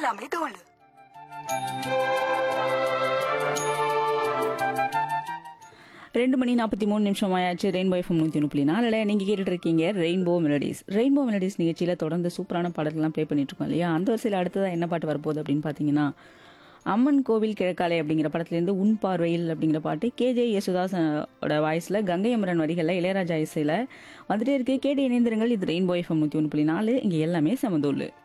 எல்லாமே தோல். 2:43 ஆயாச்சு. ரெயின்போ எஃப்எம் 101.4 நீங்க கேட்டுட்டு இருக்கீங்க ரெயின்போ மெலடிஸ். ரெயின்போ மெலடிஸ் நிகழ்ச்சியில தொடர்ந்து சூப்பரான பாடல்கள்லாம் ப்ளே பண்ணிட்டு இருக்கோம் இல்லையா? அந்த வரிசையில் அடுத்ததா என்ன பாட்டு வரப்போகுது அப்படின்னு பார்த்தீங்கன்னா, அம்மன் கோவில் கிழக்காலை அப்படிங்கிற படத்துலேருந்து உன் பார்வையில் அப்படிங்கிற பாட்டு கேஜே யேசுதாஸ் ஓட வாய்ஸில் கங்கை அமரன் வரிகளில் இளையராஜா இசையில் வந்துட்டே இருக்கு. கேட்டு இணைந்திருங்கள். இது ரெயின்போ எஃப்எம் 101.4 இங்கே எல்லாமே சமதோல்.